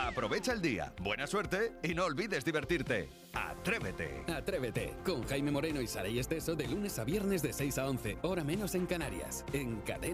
Aprovecha el día, buena suerte y no olvides divertirte. Atrévete. Atrévete con Jaime Moreno y Saray Esteso de lunes a viernes de 6 a 11, hora menos en Canarias, en Cadena.